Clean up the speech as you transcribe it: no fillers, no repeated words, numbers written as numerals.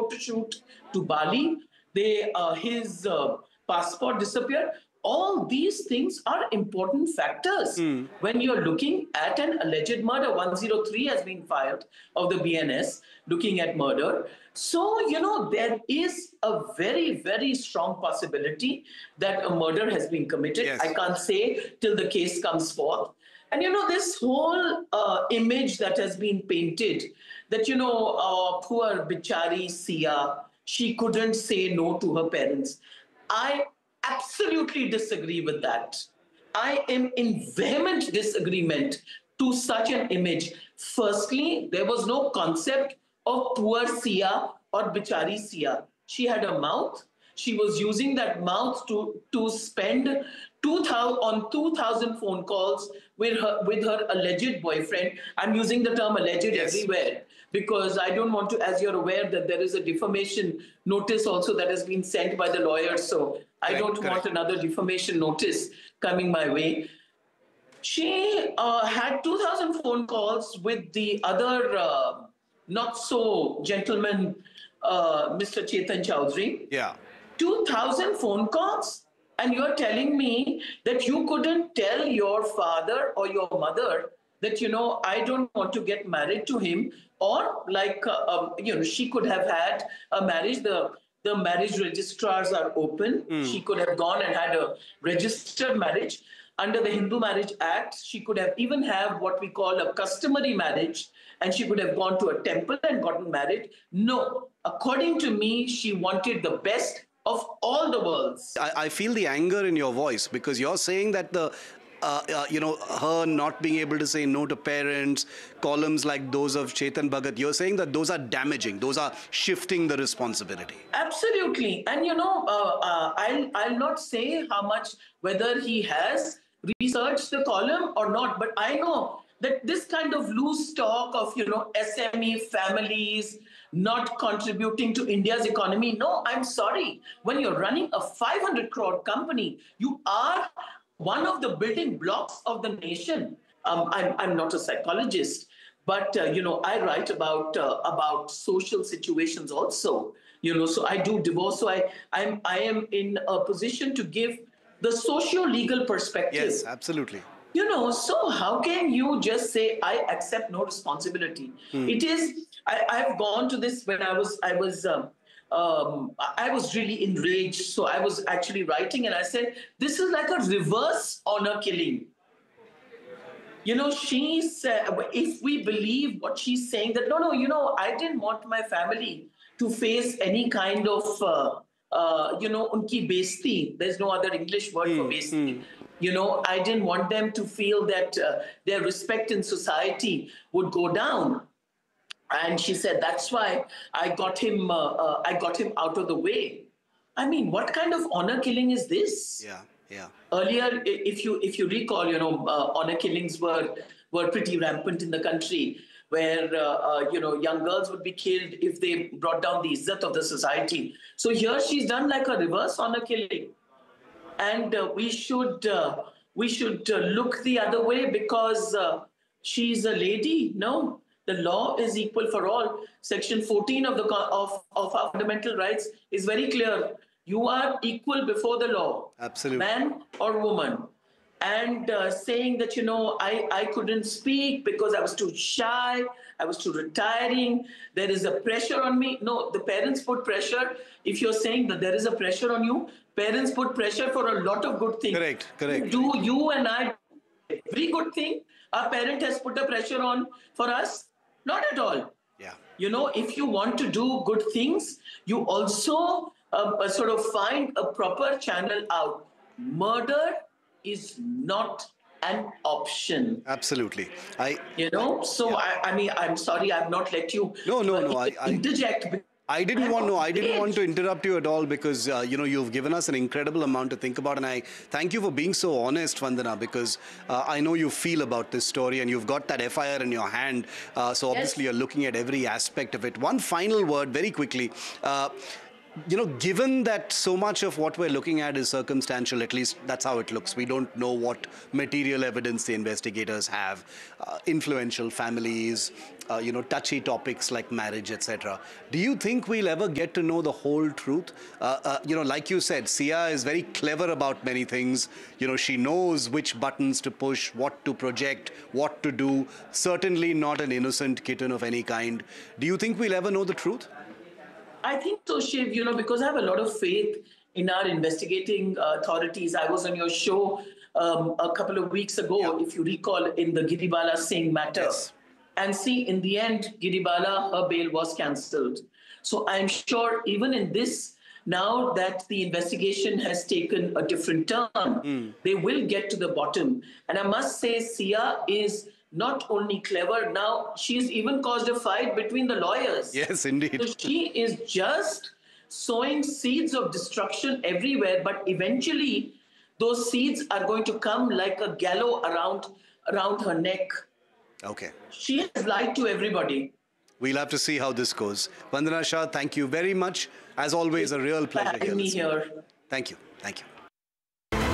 photo shoot to Bali. His passport disappeared. All these things are important factors when you're looking at an alleged murder. 103 has been filed of the BNS looking at murder. So, there is a very, very strong possibility that a murder has been committed. Yes. I can't say till the case comes forth. And, this whole image that has been painted that, poor Bichari Sia, she couldn't say no to her parents. I absolutely disagree with that. I am in vehement disagreement to such an image. Firstly, there was no concept of poor Sia or Bichari Sia. She had a mouth. She was using that mouth to spend 2,000 phone calls with her alleged boyfriend. I'm using the term alleged everywhere because I don't want to, as you're aware, that there is a defamation notice also that has been sent by the lawyers. So I don't want another defamation notice coming my way. She had 2,000 phone calls with the other not so gentleman, Mr. Chetan Chowdhury. Yeah. 2,000 phone calls, and you're telling me that you couldn't tell your father or your mother that, I don't want to get married to him, or like, she could have had a marriage. The marriage registrars are open. She could have gone and had a registered marriage. Under the Hindu Marriage Act, she could have even have what we call a customary marriage, and she could have gone to a temple and gotten married. No, according to me, she wanted the best of all the worlds. I feel the anger in your voice because you're saying that her not being able to say no to parents, columns like those of Chetan Bhagat, you're saying that those are damaging, those are shifting the responsibility. Absolutely. And, I'll not say whether he has researched the column or not, but I know that this kind of loose talk of, SME families not contributing to India's economy. No, I'm sorry. When you're running a 500 crore company, you are one of the building blocks of the nation. I'm not a psychologist, but, I write about social situations also, so I do divorce. So I am in a position to give the socio-legal perspective. Yes, absolutely. So how can you just say, I accept no responsibility? It is, I've gone to this when I was really enraged. So I was actually writing and I said, this is like a reverse honor killing. She said, if we believe what she's saying, that no, I didn't want my family to face any kind of, unki besti. There's no other English word for besti. I didn't want them to feel that their respect in society would go down. And she said, that's why I got him out of the way. I mean, what kind of honor killing is this? Yeah. Earlier, if you recall, honor killings were pretty rampant in the country, where young girls would be killed if they brought down the izzat of the society. So here she's done like a reverse honor killing, and we should look the other way because she's a lady. No, the law is equal for all. Section 14 of our fundamental rights is very clear. You are equal before the law. Absolutely. Man or woman. And saying that, I couldn't speak because I was too shy, I was too retiring, there is a pressure on me. No, the parents put pressure. If you're saying that there is a pressure on you, parents put pressure for a lot of good things. Correct. Do you and I, every good thing our parent has put a pressure on for us? Not at all. Yeah. If you want to do good things, you also sort of find a proper channel out. Murder is not an option. Absolutely. So yeah. I mean, I'm sorry, I've not let you interject. I didn't want to interrupt you at all because, you've given us an incredible amount to think about. And I thank you for being so honest, Vandana, because I know you feel about this story and you've got that FIR in your hand. So obviously you're looking at every aspect of it. One final word very quickly. given that so much of what we're looking at is circumstantial, at least that's how it looks. We don't know what material evidence the investigators have, influential families, touchy topics like marriage, etc. Do you think we'll ever get to know the whole truth? Like you said, Sia is very clever about many things. She knows which buttons to push, what to project, what to do. Certainly not an innocent kitten of any kind. Do you think we'll ever know the truth? I think so, Shiv, because I have a lot of faith in our investigating authorities. I was on your show a couple of weeks ago, if you recall, in the Giribala Singh matter. Yes. And see, in the end, Giribala, her bail was cancelled. So I'm sure even in this, now that the investigation has taken a different turn, they will get to the bottom. And I must say, Sia is not only clever, now she's even caused a fight between the lawyers. Yes, indeed. So she is just sowing seeds of destruction everywhere, but eventually those seeds are going to come like a gallows around her neck. Okay. She has lied to everybody. We'll have to see how this goes. Vandana Shah, thank you very much. As always, a real pleasure Having me here. Thank you. Thank you.